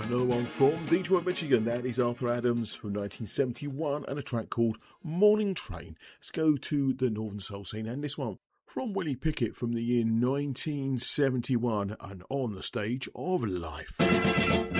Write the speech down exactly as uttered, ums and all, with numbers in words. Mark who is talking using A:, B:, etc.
A: Another one from Detroit, Michigan. That is Arthur Adams from nineteen seventy-one and a track called Morning Train. Let's go to the Northern Soul scene and this one from Willie Pickett from the year nineteen seventy-one and On the Stage of Life.